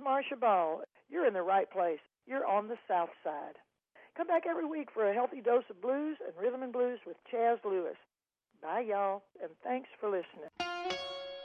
Marcia Ball. You're in the right place. You're on the South Side. Come back every week for a healthy dose of blues and rhythm and blues with Chaz Lewis. Bye, y'all, and thanks for listening.